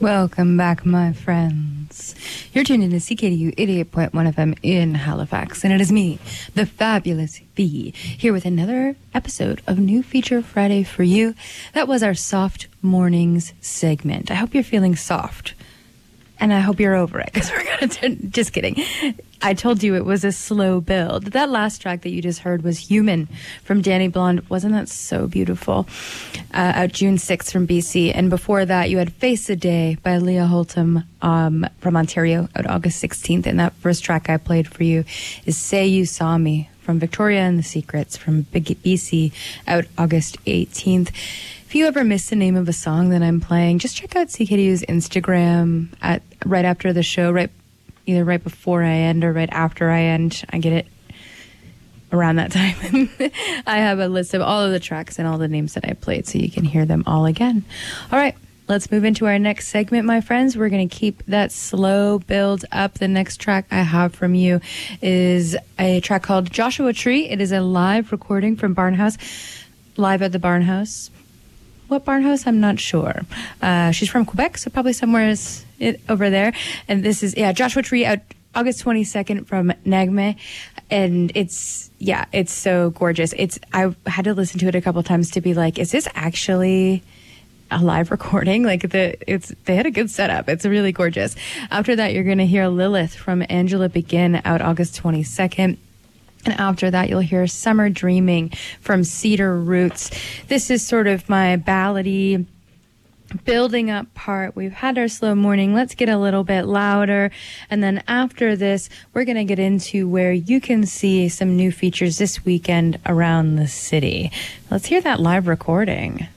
Welcome back, my friends. You're tuned into CKDU 88.1 FM in Halifax, and it is me, the fabulous V, here with another episode of New Feature Friday for you. That was our Soft Mornings segment. I hope you're feeling soft, and I hope you're over it, because we're going to... Just kidding. I told you it was a slow build. That last track that you just heard was Human from Danny Blonde. Wasn't that so beautiful? Out June 6th from BC. And before that, you had Face a Day by Leah Holtum from Ontario out August 16th. And that first track I played for you is Say You Saw Me from Victoria and the Secrets from BC out August 18th. If you ever miss the name of a song that I'm playing, just check out CKDU's Instagram right after the show, either right before I end or right after I end. I get it around that time. I have a list of all of the tracks and all the names that I played so you can hear them all again. All right, let's move into our next segment, my friends. We're going to keep that slow build up. The next track I have from you is a track called Joshua Tree. It is a live recording from Barnhouse, live at the Barnhouse. What Barnhouse? I'm not sure. She's from Quebec, so probably somewhere is it over there. And this is, Joshua Tree out August 22nd from Nagme. And it's so gorgeous. I had to listen to it a couple times to be like, is this actually a live recording? Like they had a good setup. It's really gorgeous. After that, you're going to hear Lilith from Angela Begin out August 22nd. And after that, you'll hear Summer Dreaming from Cedar Roots. This is sort of my ballady building up part. We've had our slow morning. Let's get a little bit louder. And then after this, we're going to get into where you can see some new features this weekend around the city. Let's hear that live recording.